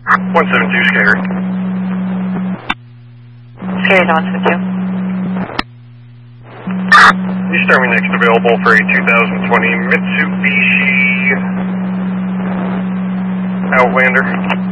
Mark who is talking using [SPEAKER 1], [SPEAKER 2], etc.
[SPEAKER 1] 172 Scary.
[SPEAKER 2] Scary to 172.
[SPEAKER 1] You start me next available for a 2020 Mitsubishi Outlander.